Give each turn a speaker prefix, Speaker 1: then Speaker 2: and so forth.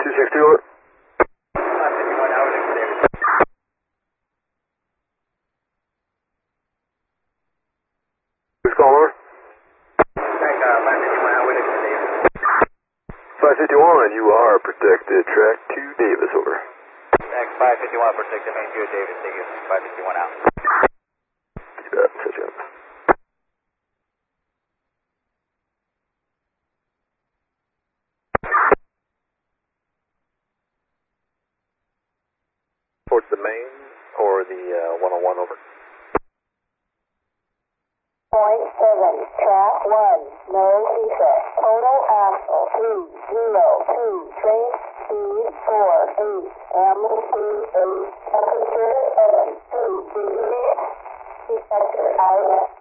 Speaker 1: 261.
Speaker 2: 551 out, David.
Speaker 1: Who's calling?
Speaker 2: Track 551 out, David.
Speaker 1: 551, you are protected. Track 2 Davis, over.
Speaker 2: Track 551 protected, main 2 David. Thank you. 551 out.
Speaker 1: You bet, such a... Towards the main or the 101, over.
Speaker 3: Point 7, track 1, no defect. Total axle 3023, trace speed 48, M28, temperature 72 degrees. Detector IS